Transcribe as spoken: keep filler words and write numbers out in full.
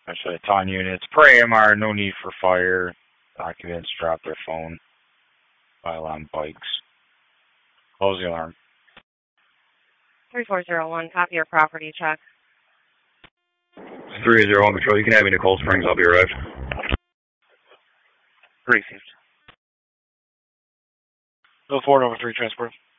Actually, Taunton units per A M R, no need for fire. Occupants drop their phone while on bikes. Close the alarm. three four zero one, copy your property check. three zero one Patrol, you can have me to Cold Springs, I'll be arrived. Received. Bill four over three transport.